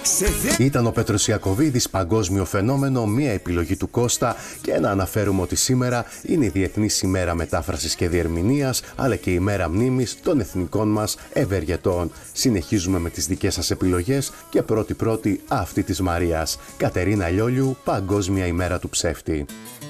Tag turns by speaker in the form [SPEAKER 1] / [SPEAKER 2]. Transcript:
[SPEAKER 1] Ήταν ο Πέτρος Ιακωβίδης, παγκόσμιο φαινόμενο, μία επιλογή του Κώστα, και να αναφέρουμε ότι σήμερα είναι η Διεθνής ημέρα μετάφρασης και διερμηνίας, αλλά και η μέρα μνήμης των εθνικών μας ευεργετών. Συνεχίζουμε με τις δικές σας επιλογές και πρώτη αυτή της Μαρίας. Κατερίνα Λιόλιου, Παγκόσμια ημέρα του ψεύτη.